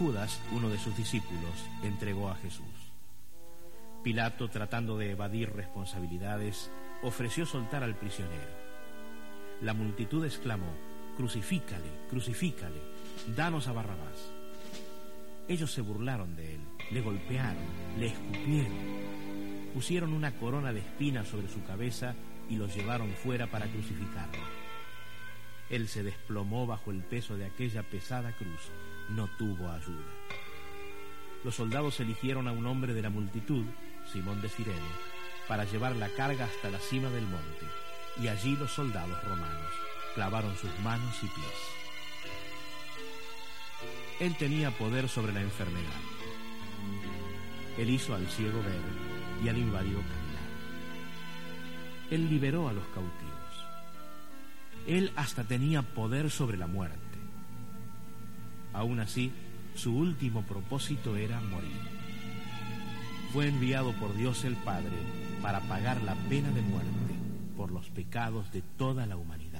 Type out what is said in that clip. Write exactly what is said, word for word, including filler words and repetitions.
Judas, uno de sus discípulos, entregó a Jesús. Pilato, tratando de evadir responsabilidades, ofreció soltar al prisionero. La multitud exclamó: «Crucifícale, crucifícale, danos a Barrabás». Ellos se burlaron de él, le golpearon, le escupieron, pusieron una corona de espinas sobre su cabeza y lo llevaron fuera para crucificarlo. Él se desplomó bajo el peso de aquella pesada cruz, no tuvo ayuda. Los soldados eligieron a un hombre de la multitud, Simón de Cirene, para llevar la carga hasta la cima del monte, y allí los soldados romanos clavaron sus manos y pies. Él tenía poder sobre la enfermedad. Él hizo al ciego ver y al inválido caminar. Él liberó a los cautivos. Él hasta tenía poder sobre la muerte. Aún así, su último propósito era morir. Fue enviado por Dios el Padre para pagar la pena de muerte por los pecados de toda la humanidad.